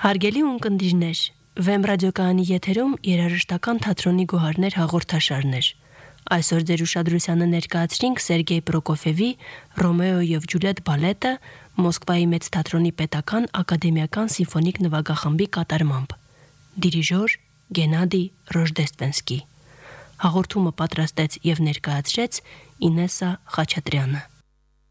Հարգելի ունկնդիրներ, Վեմ ռադիոկայանի եթերում երաժշտական թատրոնի գոհարներ հաղորդաշարներ։ Այսօր ձեր ուշադրությանը ներկայացրինք Սերգեյ Պրոկոֆևի Ռոմեո եւ Ջուլիետ բալետը Մոսկվայի մեծ թատրոնի պետական ակադեմիական սիմֆոնիկ նվագախմբի կատարմամբ։ Դիրիժոր Գենադի Ռոժդեստվենսկի։ Հաղորդումը պատրաստեց եւ ներկայացրեց Ինեսա Խաչատրյանը։